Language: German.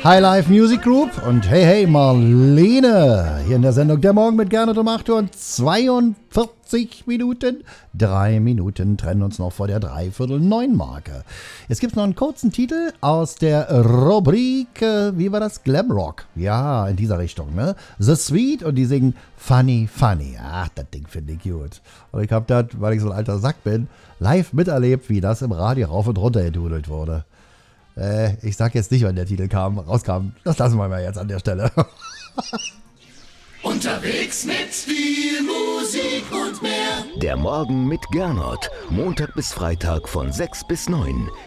Highlife Music Group und hey, hey, Marlene. Hier in der Sendung Der Morgen mit Gernot um 8 Uhr und 42 Minuten. 3 Minuten trennen uns noch vor der 8:45-Marke. Jetzt gibt es noch einen kurzen Titel aus der Rubrik, wie war das? Glamrock. Ja, in dieser Richtung, ne? The Sweet und die singen Funny, Funny. Ach, das Ding finde ich gut. Und ich habe das, weil ich so ein alter Sack bin, live miterlebt, wie das im Radio rauf und runter gedudelt wurde. Ich sag jetzt nicht, wann der Titel rauskam. Das lassen wir mal jetzt an der Stelle. Unterwegs mit viel Musik und mehr. Der Morgen mit Gernot. Montag bis Freitag von 6 bis 9.